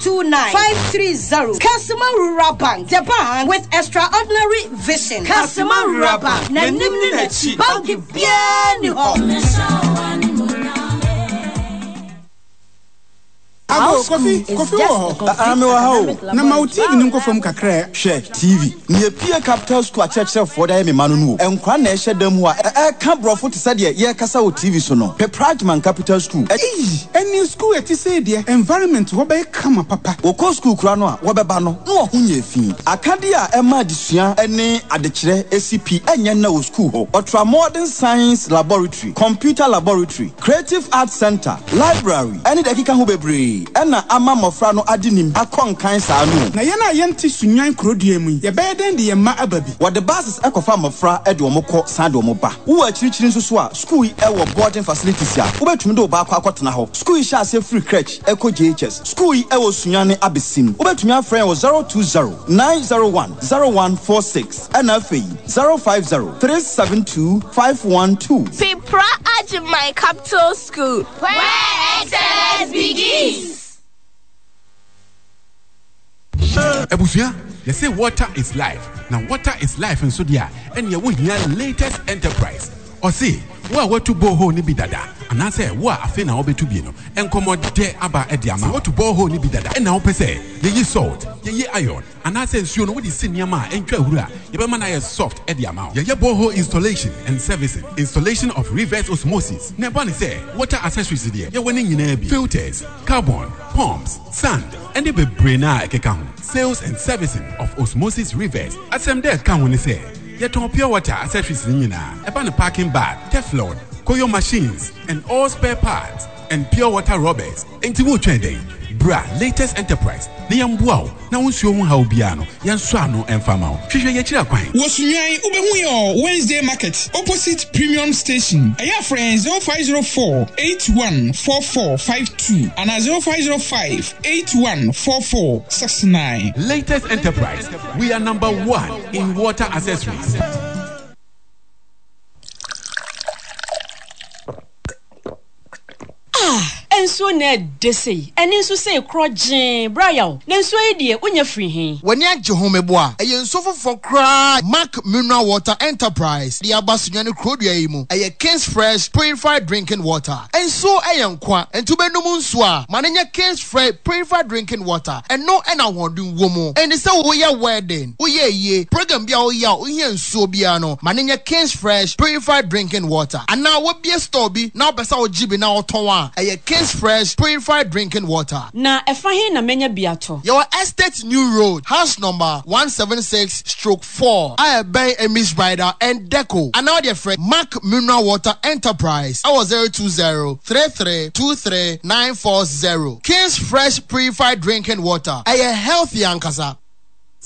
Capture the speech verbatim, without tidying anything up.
two nine five three zero. Customer Rural Bank, the bank with extraordinary vision. Customer Rural Bank, na nimni na chi bank biani ho. Abo coffee coffee wo ame wa ho na ma T V nko from kakra hwe T V ne pia capital school achechef for da me manu no enkwa na ehye dam ho a e ka brofo te se de ye kasa wo T V so no pe Pragman capital school any school eti say de environment wo be kama papa wo ko school kura no a wo beba no no ho nya fi akade a e ma disua ene adekire A C P enye na wo school ho ultra modern science laboratory, computer laboratory, creative arts center, library ene dakika ho bebre ena ama mofra no adinim akonkan saa no na ye na ye nti sunyan krodua mu ye be den de ye ma ababi what the buses ekofa mofra e de omokọ saa de omoba wo achirichiri nso so a school e wo boarding facilities ya wo betumi do ba akọ akọtena ho school sha ase free crèche eko J H S school e wo sunyane abesim wo betumi afrɛ wo zero two zero nine zero one zero one four six ena afei zero five zero three seven two five one two. Pipra Ajimai Capital School, where excellence begins. Ebusia, they say water is life. Now water is life in Sudia, and you will hear latest enterprise. Or see, what what to boho ni bidada. And I say, what I feel now be to be no. And come on there about Ediama. What to boho ni bidada. And now per se, ye ye salt, ye ye iron. And I say, you know what is in Yama and Chahura. Yabamana is soft Ediama. Ye ye boho installation and servicing. Installation of reverse osmosis. Nebani say, water accessories there. Ye winning in air filters, carbon, pumps, sand. And they be braina ekekam. Sales and servicing of osmosis reverse. Asem there can when say. Yet on pure water accessories in Yina, upon a parking bag, Teflon, Koyo machines, and all spare parts, and pure water rubbers. Intimu trading, bra, latest enterprise. Niam wow, now we show how piano, Yan Swano and Famao. Fisher Yachira Quine. Wosunyai Ubehuyo, Wednesday Market, opposite Premium Station. Aya friends zero five zero four eight one four four five two and zero five zero five eight one four four six nine. Latest enterprise. We are number one in water accessories. Ah, enso na desi. Eni nso say krojin, braya. Nenso e die onya free hin. Wani agye homebo a, eye nso fofo kra Mark Mineral Water Enterprise. Di abasunye ne krodua yi mu. Eye King's Fresh Purified Drinking Water. Enso eye nkwa, entu benum nso a, manenya King's Fresh Purified Drinking Water. Eno ena wondun wo mu. Eni se wo ye wedding, wo ye ye, program bia wo ya, wo ye nso bia no, manenya King's Fresh Purified Drinking Water. Ana wo bia store bi, na obesa wo jibi na oton a. Eye King's Fresh Purified Drinking Water. Na efa hin na menya biato. Your Estate New Road, house number one seven six stroke four. I bay Emis Rider and Deco. And now dear friend Mark Mineral Water Enterprise. I was zero two zero three three two three nine four zero. King's Fresh Purified Drinking Water. A healthy ankasa.